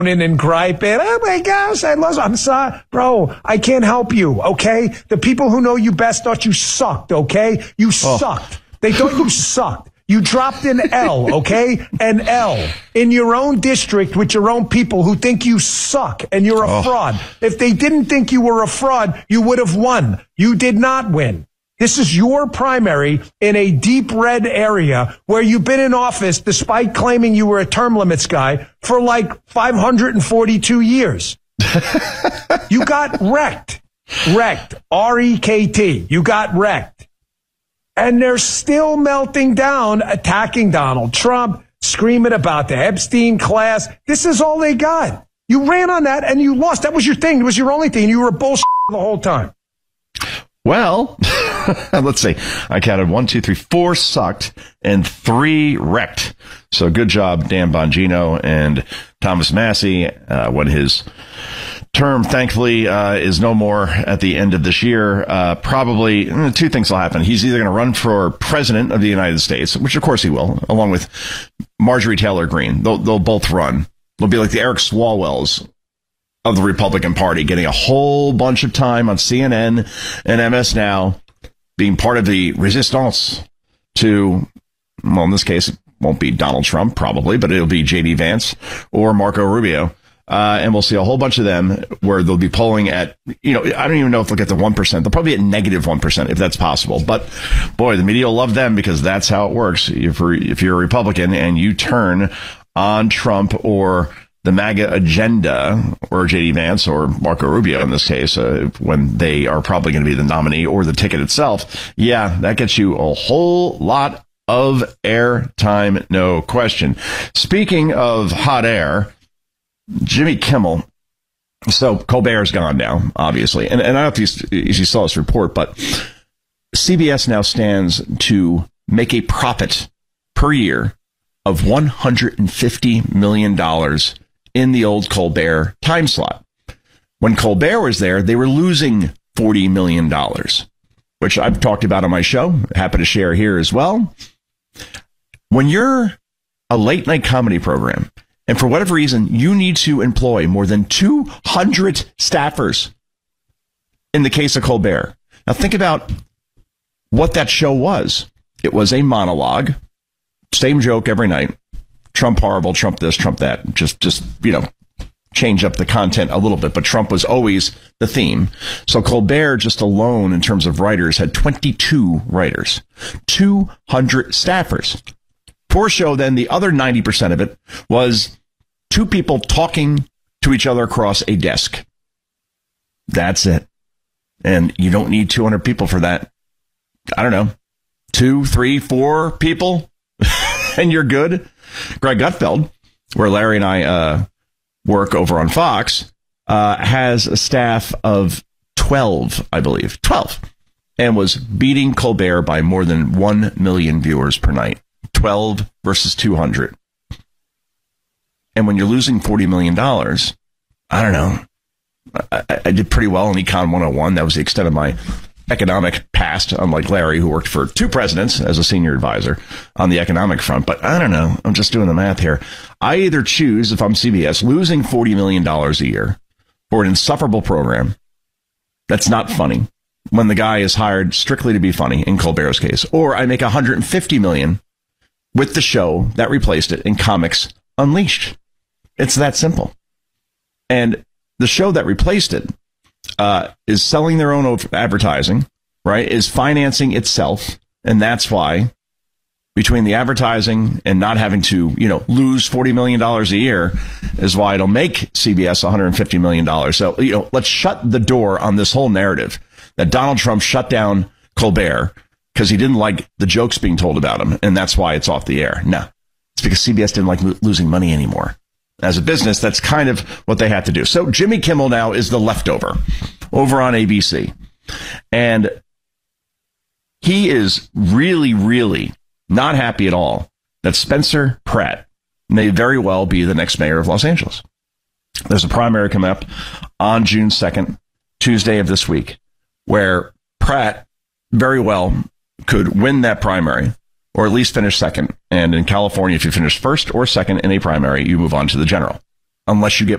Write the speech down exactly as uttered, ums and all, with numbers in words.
in and griping. Oh my gosh, I lost. I'm sorry, bro. I can't help you. Okay, the people who know you best thought you sucked. Okay, you oh. sucked. They thought you sucked. You dropped an L, okay? An L in your own district with your own people who think you suck and you're a oh. fraud. If they didn't think you were a fraud, you would have won. You did not win. This is your primary in a deep red area where you've been in office despite claiming you were a term limits guy for like five hundred forty-two years. You got wrecked. Wrecked. R E K T. You got wrecked. And they're still melting down, attacking Donald Trump, screaming about the Epstein class. This is all they got. You ran on that and you lost. That was your thing. It was your only thing. You were a bullshit the whole time. Well, let's see. I counted one, two, three, four sucked and three wrecked. So good job, Dan Bongino and Thomas Massie, uh, when his term, thankfully, uh, is no more at the end of this year. Uh, probably two things will happen. He's either going to run for president of the United States, which of course he will, along with Marjorie Taylor Greene. They'll, they'll both run. They'll be like the Eric Swalwells of the Republican Party, getting a whole bunch of time on C N N and M S Now, being part of the resistance to, well, in this case, it won't be Donald Trump, probably, but it'll be J D Vance or Marco Rubio. Uh, and we'll see a whole bunch of them where they'll be polling at, you know, I don't even know if they'll get to one percent. They'll probably be at negative one percent if that's possible. But, boy, the media will love them because that's how it works. If you're, if you're a Republican and you turn on Trump or the MAGA agenda, or J D Vance or Marco Rubio in this case, uh, when they are probably going to be the nominee or the ticket itself, yeah, that gets you a whole lot of airtime, no question. Speaking of hot air, Jimmy Kimmel. So Colbert's gone now, obviously. And, and I don't know if you, if you saw this report, but C B S now stands to make a profit per year of one hundred fifty million dollars in the old Colbert time slot. When Colbert was there, they were losing forty million dollars, which I've talked about on my show. Happy to share here as well. When you're a late night comedy program, and for whatever reason, you need to employ more than two hundred staffers in the case of Colbert. Now, think about what that show was. It was a monologue, same joke every night. Trump horrible, Trump this, Trump that. Just, just you know, change up the content a little bit. But Trump was always the theme. So Colbert, just alone in terms of writers, had twenty-two writers, two hundred staffers. Poor show, then the other ninety percent of it was two people talking to each other across a desk. That's it. And you don't need two hundred people for that. I don't know. Two, three, four people, and you're good. Greg Gutfeld, where Larry and I uh, work over on Fox, uh, has a staff of twelve, I believe. twelve. And was beating Colbert by more than one million viewers per night. twelve versus two hundred. And when you're losing forty million dollars, I don't know. I, I did pretty well in Econ one oh one. That was the extent of my economic past, unlike Larry, who worked for two presidents as a senior advisor on the economic front. But I don't know. I'm just doing the math here. I either choose, if I'm C B S, losing forty million dollars a year for an insufferable program that's not funny when the guy is hired strictly to be funny, in Colbert's case, or I make one hundred fifty million dollars with the show that replaced it in Comics Unleashed. It's that simple. And the show that replaced it uh, is selling their own advertising, right? Is financing itself. And that's why, between the advertising and not having to, you know, lose forty million dollars a year, is why it'll make C B S one hundred fifty million dollars. So, you know, let's shut the door on this whole narrative that Donald Trump shut down Colbert because he didn't like the jokes being told about him, and that's why it's off the air. No, it's because C B S didn't like lo- losing money anymore. As a business, that's kind of what they had to do. So Jimmy Kimmel now is the leftover over on A B C. And he is really, really not happy at all that Spencer Pratt may very well be the next mayor of Los Angeles. There's a primary coming up on June second, Tuesday of this week, where Pratt very well could win that primary, or at least finish second. And in California, if you finish first or second in a primary, you move on to the general. unless you get